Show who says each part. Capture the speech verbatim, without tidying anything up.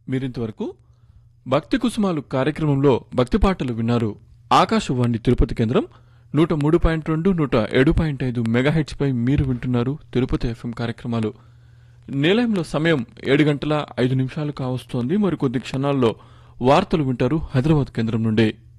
Speaker 1: మీరింతవరకు భక్తి కుసుమాలు కార్యక్రమంలో భక్తి పాటలు విన్నారు. ఆకాశవాణి తిరుపతి కేంద్రం నూట మూడు పాయింట్ రెండు నూట ఏడు పాయింట్ ఐదు మెగాహెచ్ పై మీరు వింటున్నారు తిరుపతి ఎఫ్ఎం కార్యక్రమాలు. నిలయంలో సమయం ఏడు గంటల ఐదు నిమిషాలు కావస్తోంది. మరికొద్ది క్షణాల్లో వార్తలు వింటారు హైదరాబాద్ కేంద్రం నుండి.